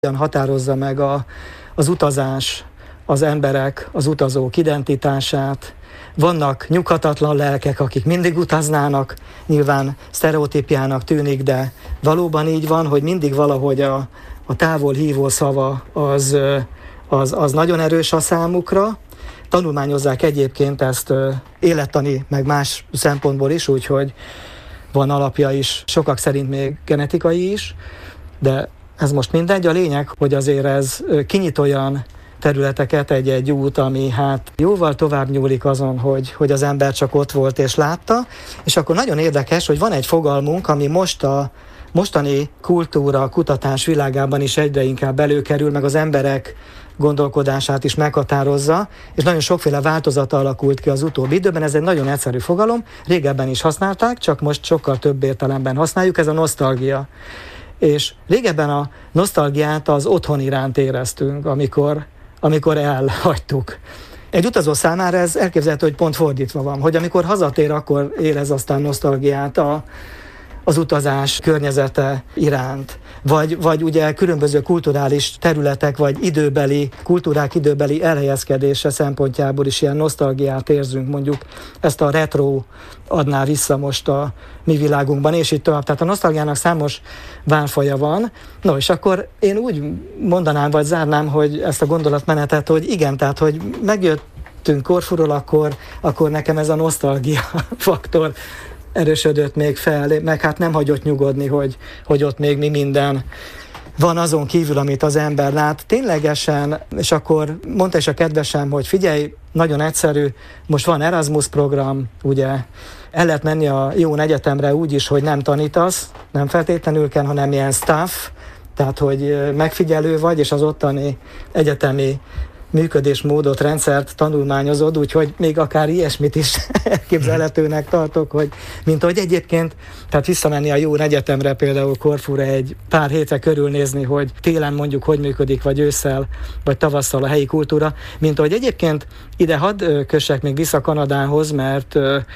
hogyan határozza meg az utazás, az emberek, az utazók identitását. Vannak nyughatatlan lelkek, akik mindig utaznának, nyilván sztereotípiának tűnik, de valóban így van, hogy mindig valahogy a távol hívó szava az nagyon erős a számukra. Tanulmányozzák egyébként ezt élettani, meg más szempontból is, úgyhogy van alapja is, sokak szerint még genetikai is, de ez most mindegy. A lényeg, hogy azért ez kinyit olyan területeket egy út, ami hát jóval tovább nyúlik azon, hogy az ember csak ott volt és látta, és akkor nagyon érdekes, hogy van egy fogalmunk, ami most a mostani kultúra, kutatás világában is egyre inkább előkerül, meg az emberek gondolkodását is meghatározza, és nagyon sokféle változata alakult ki az utóbbi időben. Ez egy nagyon egyszerű fogalom, régebben is használták, csak most sokkal több értelemben használjuk, ez a nosztalgia. És régebben a nosztalgiát az otthon iránt éreztünk, amikor elhagytuk. Egy utazó számára ez elképzelhető, hogy pont fordítva van, hogy amikor hazatér, akkor érez aztán nosztalgiát az utazás környezete iránt. Vagy ugye különböző kulturális területek, vagy kultúrák időbeli elhelyezkedése szempontjából is ilyen nosztalgiát érzünk, mondjuk ezt a retro adná vissza most a mi világunkban, és így tovább. Tehát a nosztalgiának számos válfaja van. No, és akkor én úgy mondanám, vagy zárnám, hogy ezt a gondolatmenetet, hogy igen, tehát, hogy megjöttünk Korfuról, akkor nekem ez a nosztalgia faktor erősödött még fel, meg hát nem hagyott nyugodni, hogy ott még mi minden van azon kívül, amit az ember lát. Ténylegesen, és akkor mondta is a kedvesem, hogy figyelj, nagyon egyszerű, most van Erasmus program, ugye el lehet menni a jó egyetemre úgy is, hogy nem tanítasz, nem feltétlenül kell, hanem ilyen staff, tehát hogy megfigyelő vagy, és az ottani egyetemi működésmódot, rendszert tanulmányozod, úgyhogy még akár ilyesmit is elképzelhetőnek tartok, hogy mint ahogy egyébként, tehát visszamenni a jó egyetemre, például Korfura egy pár hétre körülnézni, hogy télen mondjuk hogy működik, vagy ősszel, vagy tavasszal a helyi kultúra, mint ahogy egyébként ide hadd kössek még vissza Kanadához, mert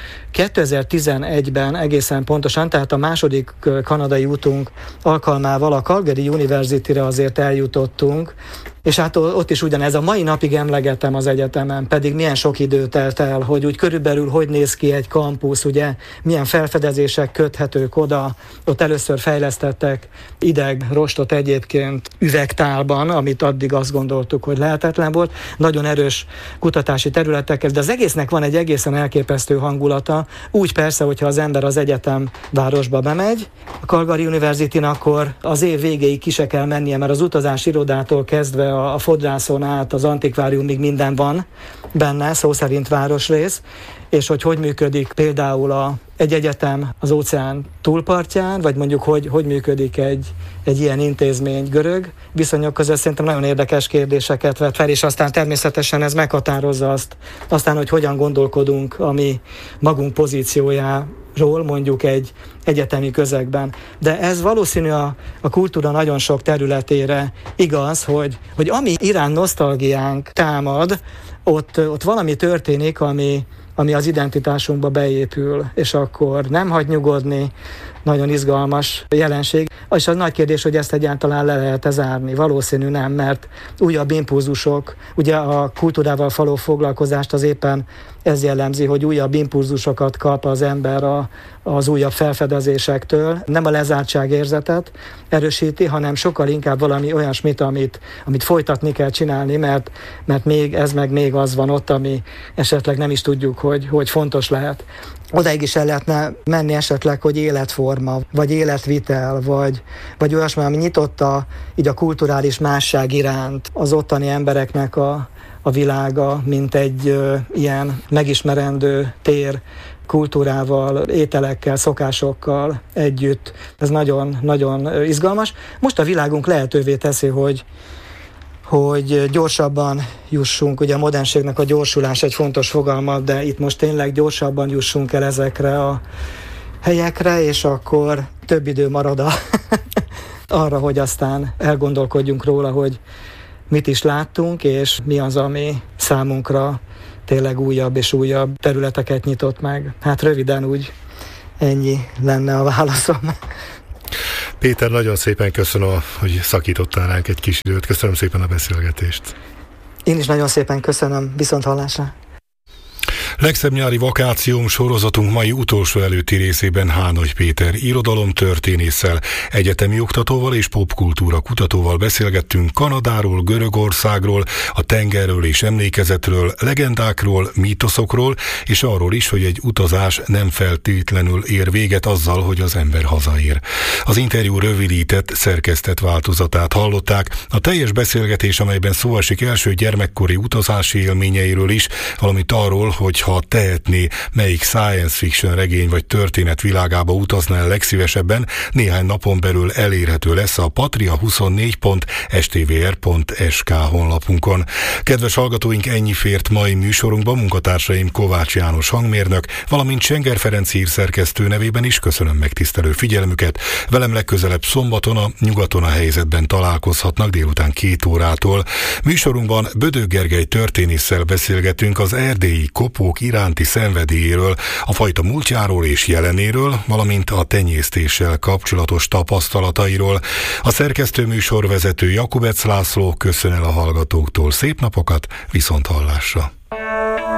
2011-ben egészen pontosan, tehát a második kanadai útunk alkalmával a Calgary University-re azért eljutottunk, és hát ott is ugyanez, a mai napig emlegetem az egyetemen, pedig milyen sok idő telt el, hogy úgy körülbelül hogy néz ki egy kampusz, ugye, milyen felfedezések köthetők oda, ott először fejlesztettek rostot egyébként üvegtálban, amit addig azt gondoltuk, hogy lehetetlen volt, nagyon erős kutatási területek, de az egésznek van egy egészen elképesztő hangulata, úgy persze, hogyha az ember az egyetem városba bemegy, a Calgary University-n, akkor az év végéig ki se kell mennie, mert az utazási irodától kezdve a fodrászon át az antikváriumig minden van benne, szó szerint városrész, és hogy működik például egy egyetem az óceán túlpartján, vagy mondjuk hogy működik egy ilyen intézmény görög viszonyok között, szerintem nagyon érdekes kérdéseket vet fel, és aztán természetesen ez meghatározza aztán, hogy hogyan gondolkodunk a mi magunk pozíciójáról, mondjuk egy egyetemi közegben. De ez valószínű a kultúra nagyon sok területére igaz, hogy ami iránt nosztalgiánk támad, ott valami történik, ami az identitásunkba beépül, és akkor nem hagy nyugodni, nagyon izgalmas jelenség. És az nagy kérdés, hogy ezt egyáltalán le lehet zárni. Valószínű nem, mert újabb impulzusok, ugye a kultúrával való foglalkozást az éppen ez jellemzi, hogy újabb impulzusokat kap az ember az újabb felfedezésektől. Nem a lezártság érzetet erősíti, hanem sokkal inkább valami olyasmit, amit folytatni kell csinálni, mert még az van ott, ami esetleg nem is tudjuk, hogy fontos lehet. Odaig is el lehetne menni esetleg, hogy életforma, vagy életvitel, vagy olyasmi, ami nyitotta így a kulturális másság iránt az ottani embereknek a világa, mint egy ilyen megismerendő tér, kultúrával, ételekkel, szokásokkal együtt. Ez nagyon-nagyon izgalmas. Most a világunk lehetővé teszi, hogy gyorsabban jussunk, ugye a modernségnek a gyorsulás egy fontos fogalma, de itt most tényleg gyorsabban jussunk el ezekre a helyekre, és akkor több idő marad arra, hogy aztán elgondolkodjunk róla, hogy mit is láttunk, és mi az, ami számunkra tényleg újabb és újabb területeket nyitott meg. Hát röviden úgy ennyi lenne a válaszom. Péter, nagyon szépen köszönöm, hogy szakítottál ránk egy kis időt. Köszönöm szépen a beszélgetést. Én is nagyon szépen köszönöm. Viszonthallásra. Legszebb nyári vakációm sorozatunk mai utolsó előtti részében Hánogy Péter irodalomtörténésszel, egyetemi oktatóval és popkultúra kutatóval beszélgettünk Kanadáról, Görögországról, a tengerről és emlékezetről, legendákról, mítoszokról, és arról is, hogy egy utazás nem feltétlenül ér véget azzal, hogy az ember hazaér. Az interjú rövidített, szerkesztett változatát hallották, a teljes beszélgetés, amelyben szó esik első gyermekkori utazási élményeiről is, valamint arról, hogy ha tehetné, melyik science fiction regény vagy történet világába utazna el legszívesebben, néhány napon belül elérhető lesz a patria24.stvr.sk honlapunkon. Kedves hallgatóink, ennyi fért mai műsorunkban, munkatársaim Kovács János hangmérnök, valamint Senger Ferenc hírszerkesztő nevében is köszönöm megtisztelő figyelmüket. Velem legközelebb szombaton a Nyugaton a helyzetben találkozhatnak délután 2 órától. Műsorunkban Bödög Gergely történésszel beszélgetünk az erdélyi kopók iránti szenvedélyéről, a fajta múltjáról és jelenéről, valamint a tenyésztéssel kapcsolatos tapasztalatairól. A szerkesztő műsorvezető Jakubec László köszön el a hallgatóktól szép napokat, viszonthallásra!